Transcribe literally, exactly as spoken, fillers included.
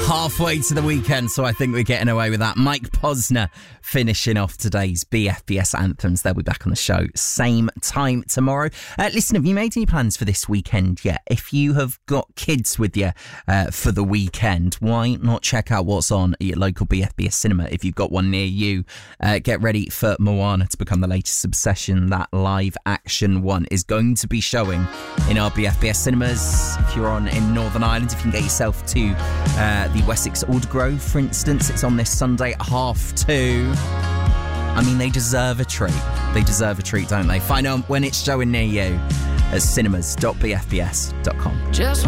halfway to the weekend, so I think we're getting away with that. Mike Posner finishing off today's B F B S Anthems. They'll be back on the show same time tomorrow. Uh, listen, have you made any plans for this weekend yet? If you have got kids with you uh, for the weekend, why not check out what's on at your local B F B S cinema if you've got one near you? Uh, get ready for Moana to become the latest obsession. That live action one is going to be showing in our B F B S cinemas. If you're on in Northern Ireland, if you can get yourself to uh, the Wessex Aldergrove, for instance, it's on this Sunday at half two. I mean, they deserve a treat. They deserve a treat, don't they? Find out when it's showing near you at cinemas dot b f b s dot com. Just